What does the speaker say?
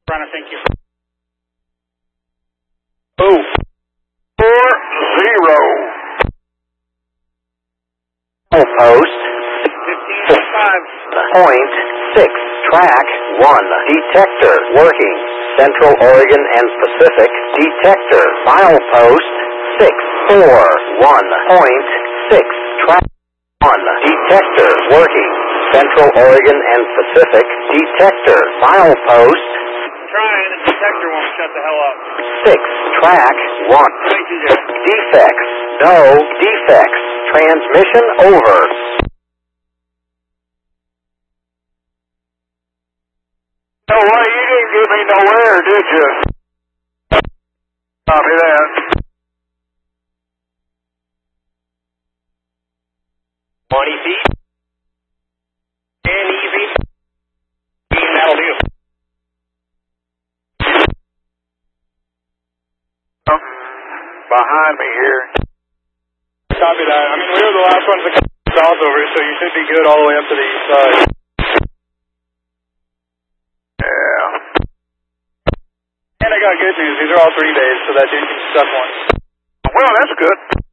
Runner, thank you. Oh. 40. Post 15.5. 0.6. Track 1. Detector working. Central Oregon and Pacific detector. Milepost 641.6. Track 1. Detector working. Central Oregon and Pacific detector. Milepost. Trying, the detector won't shut the hell up. 6. Track 1. Thank you, Jeff. Defects. No defects. Transmission over. No way, you didn't get me nowhere, did you? Copy that. 20 feet. And easy. That'll do. Behind me here. Copy that. I mean, we were the last ones to come south over, so you should be good all the way up to the east side. Yeah. And I got good news. These are all 3 days, so that dude can stuck one. Well, that's good.